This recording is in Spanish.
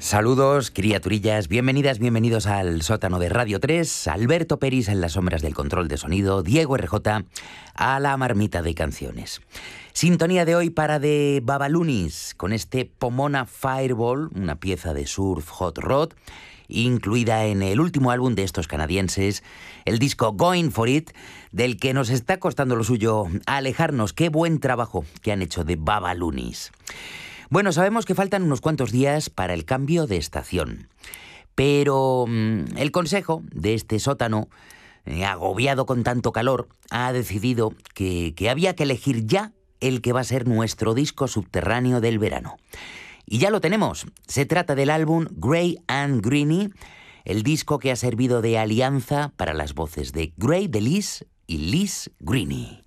Saludos, criaturillas, bienvenidos al sótano de Radio 3, Alberto Peris en las sombras del control de sonido, Diego RJ a la marmita de canciones. Sintonía de hoy para The Babalunis, con este Pomona Fireball, una pieza de surf hot rod, incluida en el último álbum de estos canadienses, el disco Going For It, del que nos está costando lo suyo alejarnos. Qué buen trabajo que han hecho The Babalunis. Bueno, sabemos que faltan unos cuantos días para el cambio de estación, pero el consejo de este sótano, agobiado con tanto calor, ha decidido que había que elegir ya el que va a ser nuestro disco subterráneo del verano. Y ya lo tenemos. Se trata del álbum Gray and Greeny, el disco que ha servido de alianza para las voces de Gray DeLis y Liz Greeny.